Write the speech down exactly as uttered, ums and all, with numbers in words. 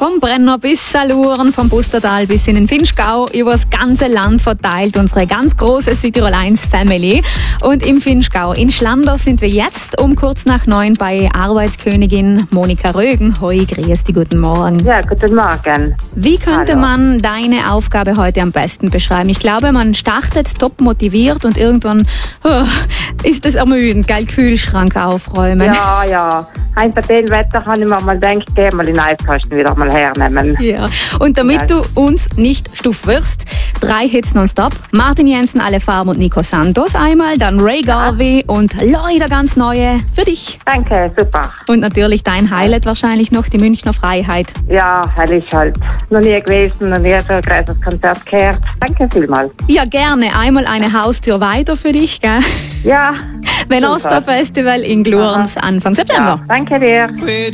Vom Brenner bis Saluren, vom Pustertal bis in den Finchgau, über das ganze Land verteilt unsere ganz große Südtirol eins Family. Und im Finchgau, in Schlanders, sind wir jetzt um kurz nach neun bei Arbeitskönigin Monika Rögen. Hoi, grüß dich, guten Morgen. Ja, guten Morgen. Wie könnte Hallo. man deine Aufgabe heute am besten beschreiben? Ich glaube, man startet top motiviert und irgendwann oh, ist es ermüdend, gell, Kühlschrank aufräumen. Ja, ja. Ein bei dem Wetter habe ich mir mal gedacht, geh mal in den Eiskasten wieder mal hernehmen. Ja, und damit Ja. du uns nicht stuff wirst, drei Hits nonstop. Martin Jensen, alle Farben und Nico Santos einmal, dann Ray Garvey und Leute ganz neue für dich. Danke, super. Und natürlich dein Highlight wahrscheinlich noch, die Münchner Freiheit. Ja, das ist halt noch nie gewesen, noch nie so ein großes Konzert gehört. Danke vielmals. Ja, gerne. Einmal eine Haustür weiter für dich, gell? Ja. Venosta Festival in Glurns Anfang September. Ja, danke dir.